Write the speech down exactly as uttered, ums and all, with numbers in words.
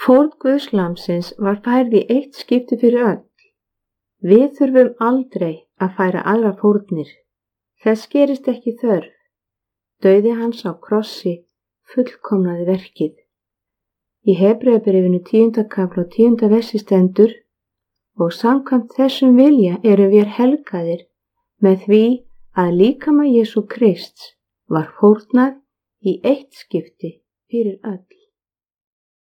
Fórn Guðslamsins var færð í eitt skipti fyrir öll. Við þurfum aldrei að færa aðra fórnir. Þess gerist ekki þörf. Dauði hans á krossi fullkomnaði verkið. Í Hebreabréfinu tíunda kafla og tíunda versi stendur: og samkvæmt þessum vilja erum við helgaðir með því að líkama Jesú Krists var fórnað í eitt skipti fyrir öll.